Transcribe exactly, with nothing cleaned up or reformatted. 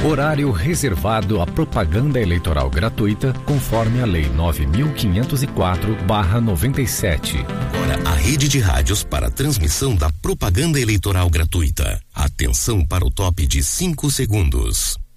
Horário reservado à propaganda eleitoral gratuita, conforme a Lei nove mil quinhentos e quatro barra noventa e sete. Agora, a rede de rádios para transmissão da propaganda eleitoral gratuita. Atenção para o top de cinco segundos.